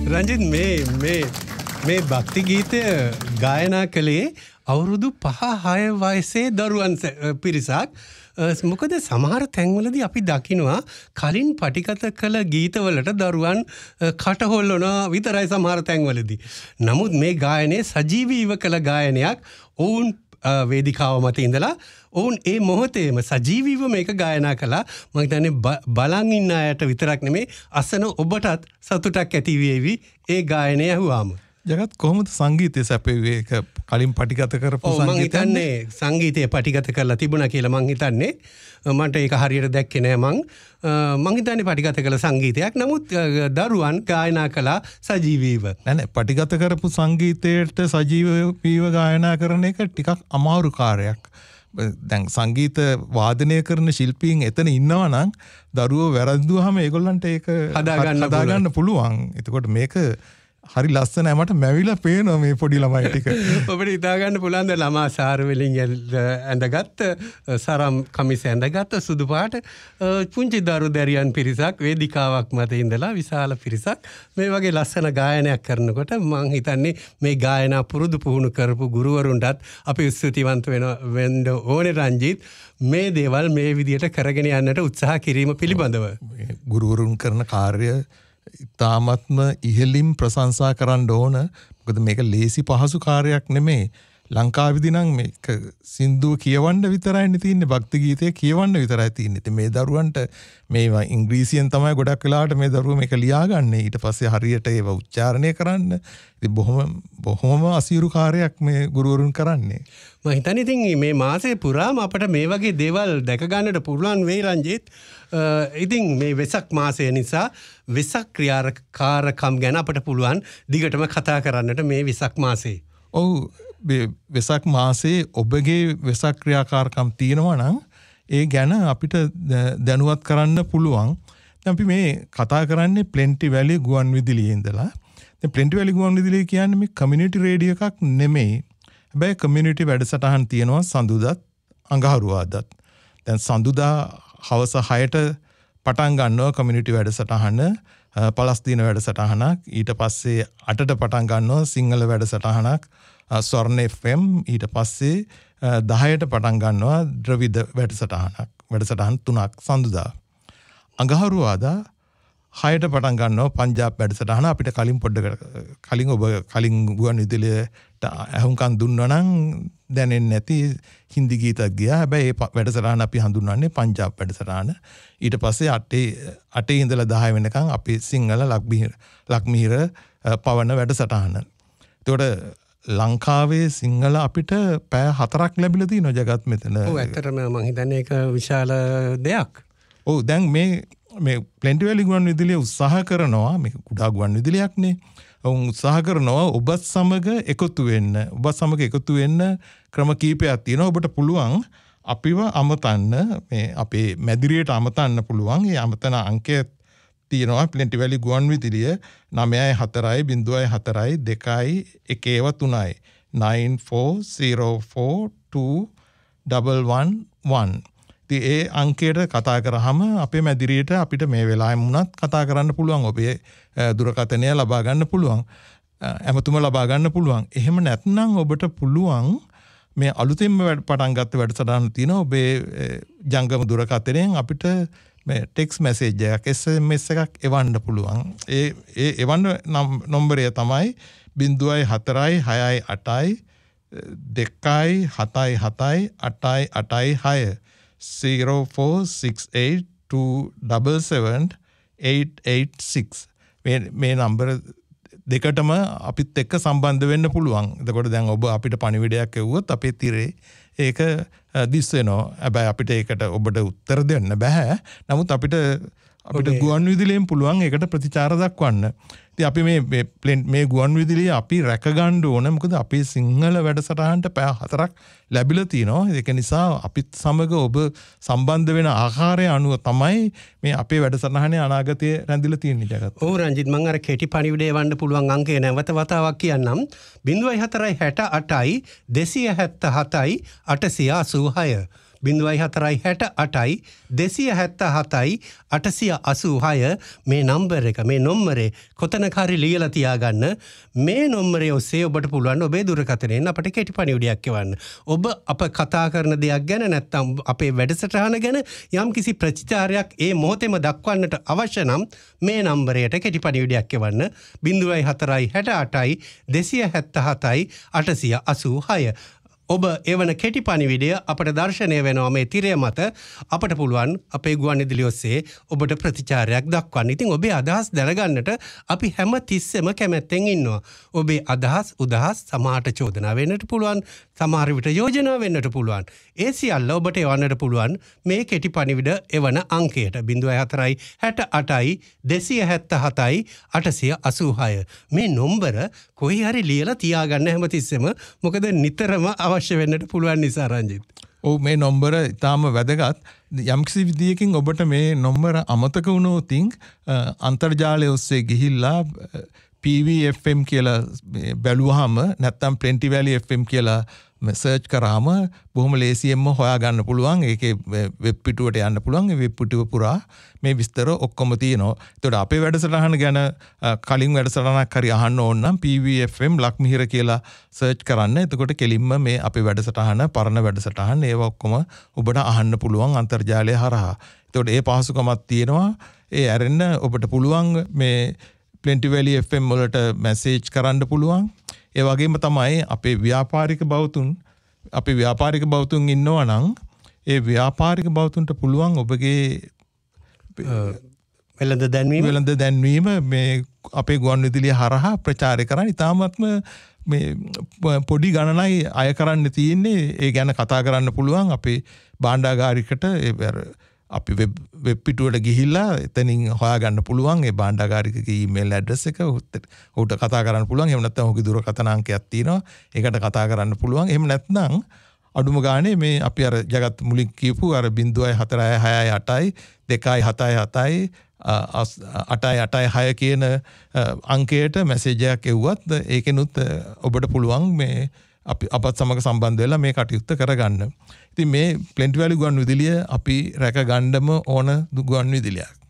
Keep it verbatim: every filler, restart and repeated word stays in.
රංජිත් මේ මේ මේ භක්ති ගීතය ගායනා කළේ අවුරුදු පහ හය වයසේ දරුවන් පිරිසක්. මොකද සමහර තැන්වලදී අපි දකිනවා කලින් පටිගත කළ ගීතවලට දරුවන් කටහොල්ලනවා විතරයි සමහර තැන්වලදී. නමුත් මේ ගායනයේ සජීවීව කළ ගායනයක් ඔවුන් වේදිකාව මත ඉඳලා ඔවුන් ඒ මොහොතේම සජීවීව මේක ගායනා කළා. මම හිතන්නේ බලන් ඉන්න අයට විතරක් නෙමෙයි අසන ඔබටත් සතුටක් ඇති වේවි ඒ ගායනය අහුවාම. ජගත් කොහොමද සංගීතය සැපෙන්නේ? ඒක කලින් පටිගත කරපු සංගීතය. මම හිතන්නේ සංගීතය පටිගත කරලා තිබුණා කියලා මම හිතන්නේ. මට ඒක හරියට දැක්කේ නෑ මං. මම හිතන්නේ පටිගත කළ සංගීතයක්. නමුත් දරුවන් ගායනා කළා සජීවීව. නෑ නෑ පටිගත කරපු සංගීතයට සජීවීව ගායනා කරන එක ටිකක් අමාරු කාර්යයක්. දැන් සංගීත වාදනය කරන ශිල්පීන් එතන ඉන්නවා නම් දරුවෝ වැරද්දුවාම ඒගොල්ලන්ට ඒක හදාගන්න පුළුවන්. එතකොට මේක හරි ලස්සනයි. මට මැවිලා පේනවා මේ පොඩි ළමයි ටික. ඔබට හිතා ගන්න පුළුවන් ද ළමා සාර වලින් ඇඳගත් සරම් කමිස ඇඳගත් සුදු පාට පුංචි දරු දැරියන් පිරිසක් වේදිකාවක් මත ඉඳලා විශාල පිරිසක් මේ වගේ ලස්සන ගායනයක් කරනකොට මම හිතන්නේ මේ ගායනා පුරුදු පුහුණු කරපු ගුරුවරුන්ටත් අපි ස්තුතිවන්ත වෙන වෙන්න ඕනේ රංජිත්. මේ දේවල් මේ විදියට කරගෙන යන්නට උත්සාහ කිරීම පිළිබඳව ගුරුවරුන් කරන කාර්ය ඉතාමත්ම ඉහළින් ප්‍රශංසා කරන්න ඕන. මොකද මේක ලේසි පහසු කාර්යයක් නෙමෙයි. ලංකාවේදී නම් මේක සින්දුව කියවන්න විතරයි තියෙන්නේ, භක්ති ගීතය කියවන්න විතරයි තියෙන්නේ. ඉතින් මේ දරුවන්ට මේවා ඉංග්‍රීසියෙන් තමයි ගොඩක් වෙලාවට මේ දරුවෝ මේක ලියාගන්නේ. ඊට පස්සේ හරියට ඒවා උච්චාරණය කරන්න. ඉතින් බොහොම බොහොම අසීරු කාර්යයක් මේ ගුරුවරුන් කරන්නේ. මම හිතන්නේ ඉතින් මේ මාසයේ පුරාම අපිට මේ වගේ දේවල් දැක ගන්නට පුළුවන් වෙයි රංජිත්. ඉතින් මේ වෙසක් මාසය නිසා වෙසක් ක්‍රියාකාරකම් ගැන අපිට පුළුවන් දිගටම කතා කරන්නට මේ වෙසක් මාසයේ. ඔව් වෙසක් මාසයේ ඔබගේ වෙසක් ක්‍රියාකාරකම් තියෙනවා නම් ඒ ගැන අපිට දැනුවත් කරන්න පුළුවන්. දැන් අපි මේ කතා කරන්නේ ප්ලෙන්ටි වැලි ගුවන් විදුලියේ ඉඳලා. දැන් ප්ලෙන්ටි වැලි ගුවන් විදුලිය කියන්නේ මේ කමියුනිටි රේඩියෝ එකක් නෙමෙයි. හැබැයි කමියුනිටි වැඩසටහන් තියෙනවා සඳුදාත් අඟහරුවාදාත්. දැන් සඳුදා හවස හයට පටන් ගන්නවා කමියුනිටි වැඩසටහන, පලස්තීන වැඩසටහනක්. ඊට පස්සේ අටට පටන් ගන්නවා සිංහල වැඩසටහනක් ස්වර්ණ එෆ් එම්. ඊට පස්සේ දහයට පටන් ගන්නවා ද්‍රවිඩ වැඩසටහනක්. වැඩසටහන් තුනක් සඳුදා. අඟහරුවාදා හයට පටන් ගන්නවා පංජාබ් වැඩසටහන. අපිට කලින් පොඩ්ඩකට කලින් ඔබ කලින් ගුවන් විදුලියට අහුම්කම් දුන්නා නම් දැනෙන්නේ නැති හින්දි ගීතක් ගියා. හැබැයි ඒ වැඩසටහන අපි හඳුන්වන්නේ පංජාබ් වැඩසටහන. ඊට පස්සේ අටේ අටේ ඉඳලා දහය වෙනකන් අපි සිංහල ලක්මිහිර ලක්මිහිර පවන වැඩසටහන. ඒතකොට ලංකාවේ සිංහල අපිට පැය හතරක් ලැබිලා තියෙනවා ජගත් මෙතන. ඔව් ඇත්තටම මම හිතන්නේ ඒක විශාල දෙයක්. ඔව් දැන් මේ මේ ප්ලෙන්ටි වැලි ගුවන් විදුලිය උත්සාහ කරනවා, මේක කුඩා ගුවන් විදුලියක්නේ. ඔවුන් උත්සාහ කරනවා ඔබත් සමග එකතු වෙන්න. ඔබත් සමග එකතු වෙන්න ක්‍රම කීපයක් තියෙනවා. ඔබට පුළුවන් අපිව අමතන්න, මේ අපේ මැදිරියට අමතන්න පුළුවන්. ඒ අමතන අංකය තියෙනවා ප්ලෙන්ටි වැලි ගුවන් විදුලිය නවය හතරයි බිංදුවයි හතරයි දෙකයි එකේව තුනයි nine four zero four two one one one. ඉතින් ඒ අංකයට කතා කරාම අපේ මැදිරියට අපිට මේ වෙලාවෙම වුණත් කතා කරන්න පුළුවන්. ඔබේ දුරකථනය ලබා ගන්න පුළුවන්. ඇමතුම ලබා ගන්න පුළුවන්. එහෙම නැත්නම් ඔබට පුළුවන් මේ අලුතෙන්ම පටන් ගත්ත වැඩසටහන තියෙනවා. ඔබේ ජංගම දුරකථනයෙන් අපිට මේ ටෙක්ස්ට් මැසේජ් එකක් එස් එම් එස් එකක් එවන්න පුළුවන්. ඒ ඒ එවන්න නම්බරය තමයි බිංදුවයි හතරයි හයයි අටයි දෙකයි හතයි හතයි අටයි අටයි හය zero four six eight two seven seven eight eight six. මේ මේ නම්බර දෙකටම අපිත් එක්ක සම්බන්ධ වෙන්න පුළුවන්. එතකොට දැන් ඔබ අපිට පණිවිඩයක් එවුවොත් අපේ තිරේ ඒක දිස් වෙනවා. හැබැයි අපිට ඒකට ඔබට උත්තර දෙන්න බෑ. නමුත් අපිට අපිට ගුවන් විදුලියෙන් පුළුවන් ඒකට ප්‍රතිචාර දක්වන්න. ඉතින් අපි මේ මේ මේ ගුවන් විදුලිය අපි රැක ගන්න ඕන. මොකද අපේ සිංහල වැඩසටහනට පැය හතරක් ලැබිලා තිනවා. ඒක නිසා අපිත් සමග ඔබ සම්බන්ධ වෙන ආකාරය අනුව තමයි මේ අපේ වැඩසටහනේ අනාගතය රැඳිලා තියෙන්නේ ජගත්. ඔව් රංජිත්, මම අර කෙටි පණිවිඩය වන්න පුළුවන් අංකය නැවත වතාවක් කියන්නම්. බිංදුවයි හතරයි හැට අටයි දෙසිය හැත්තෑ හතයි අටසිය අසූ හය. බිංදුවයි හතරයි හැට අටයි දෙසිය හැත්ත හතයි අටසිය අසූ හය මේ නම්බර එක මේ නොම්බරේ කොතනක හරි ලියලා තියාගන්න. මේ නොම්බරේ ඔස්සේ ඔබට පුළුවන් ඔබේ දුරකථනයෙන් අපට කෙටි පණිවිඩයක් එවන්න. ඔබ අප කතා කරන දෙයක් ගැන නැත්නම් අපේ වැඩසටහන ගැන යම් කිසි ප්‍රතිචාරයක් ඒ මොහොතේම දක්වන්නට අවශ්‍ය නම් මේ නම්බරයට කෙටි පණිවිඩයක් එවන්න. බිංදුවයි හතරයි හැට අටයි දෙසිය හැත්ත හතයි අටසිය අසූ හය. ඔබ එවන කෙටි පණිවිඩය අපට දර්ශනය වෙනවා මේ තිරය මත. අපට පුළුවන් අපේ ගුවන්විදුලි ඔස්සේ ඔබට ප්‍රතිචාරයක් දක්වන්න. ඉතින් ඔබේ අදහස් දැනගන්නට අපි හැම තිස්සෙම කැමැත්තෙන් ඉන්නවා. ඔබේ අදහස් උදහස් සමහරට චෝදනා වෙන්නට පුළුවන්, සමහර විට යෝජනා වෙන්නට පුළුවන්. ඒ සියල්ල ඔබට එවන්නට පුළුවන් මේ කෙටි පණිවිඩ එවන අංකයට බිංදුවයි හතරයි හැට අටයි දෙසිය හැත්ත හතයි අටසිය අසූ හය. මේ නොම්බර කොහේ හරි ලියලා තියාගන්න හැම තිස්සෙම. මොකද නිතරම අවශ්‍ය වෙන්නට පුළුවන් නිසා රංජිත්. ඔව් මේ නොම්බර ඉතාම වැදගත්. යම්කිසි විදියකින් ඔබට මේ නොම්බර අමතක වුණොතින් අන්තර්ජාලය ඔස්සේ ගිහිල්ලා පී වී එෆ් එම් කියලා බැලුවාම නැත්තම් ප්ලෙන්ටි වැලි එෆ් එම් කියලා සර්ච් කරාම බොහොම ලේසියෙන්ම හොයාගන්න පුළුවන්. ඒකේ වෙබ් පිටුවට යන්න පුළුවන්. ඒ වෙබ් පිටුව පුරා මේ විස්තර ඔක්කොම තියෙනවා. ඒතකොට අපේ වැඩසටහන ගැන කලින් වැඩසටහනක් හරි අහන්න ඕන නම් පී වී එෆ් එම් ලක්මිහිර කියලා සර්ච් කරන්න. එතකොට කෙලින්ම මේ අපේ වැඩසටහන පරණ වැඩසටහන ඒවා ඔක්කොම ඔබට අහන්න පුළුවන් අන්තර්ජාලය හරහා. එතකොට ඒ පහසුකමක් තියෙනවා. ඒ ඇරෙන්න ඔබට පුළුවන් මේ ප්ලෙන්ටි වැලි එෆ් එම් වලට මැසේජ් කරන්න පුළුවන්. ඒ වගේම තමයි අපේ ව්‍යාපාරික බෞතුන් අපේ ව්‍යාපාරික බෞතුන් ඉන්නවා නම් ඒ ව්‍යාපාරික බෞතුන්ට පුළුවන් ඔබගේ වෙළඳ දැන්වීම වෙළඳ දැන්වීම මේ අපේ ගුවන්විදුලිය හරහා ප්‍රචාරය කරන්න. ඉතාමත්ම මේ පොඩි ගණනයි අය කරන්න තියෙන්නේ. ඒ ගැන කතා කරන්න පුළුවන් අපේ භාණ්ඩාගාරිකට අපි වෙබ් පිටුවට ගිහිල්ලා එතනින් හොයාගන්න පුළුවන් ඒ භාණ්ඩාගාරිකගේ ඊමේල් ඇඩ්‍රස් එක උට කතා කරන්න පුළුවන්. එහෙම නැත්නම් ඔහුගේ දුරකථන අංකයක් තියෙනවා. ඒකට කතා කරන්න පුළුවන්. එහෙම නැත්නම් අඩුම ගානේ මේ අපි අර ජගත් මුලින් කියපු අර බිංදුවයි හතරයි හයයි අටයි දෙකයි හතයි හතයි අටයි අටයි හය කියන අංකයට මැසේජ් එකක් එව්වත් ඒකෙනුත් ඔබට පුළුවන් මේ අපි අපත් සමග සම්බන්ධ වෙලා මේ කටයුත්ත කරගන්න. ඉතින් මේ ප්ලෙන්ටි වැලි ගුවන්විදුලිය අපි රැක ගන්නම ඕන ගුවන්විදුලියක්.